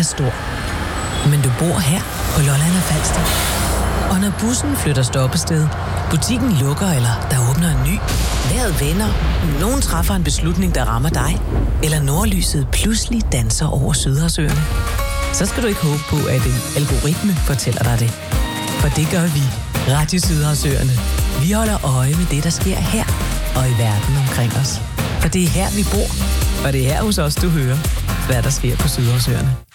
stor. Men du bor her på Lolland og Falster. Og når bussen flytter stoppested, butikken lukker eller der åbner en ny, vejret vender, nogen træffer en beslutning, der rammer dig, eller nordlyset pludselig danser over Sydhavsøerne, så skal du ikke håbe på, at en algoritme fortæller dig det. For det gør vi, Radio Sydhavsøerne. Vi holder øje med det, der sker her og i verden omkring os. For det er her, vi bor, og det er her hos os, du hører, hvad der sker på Sydhavsøerne.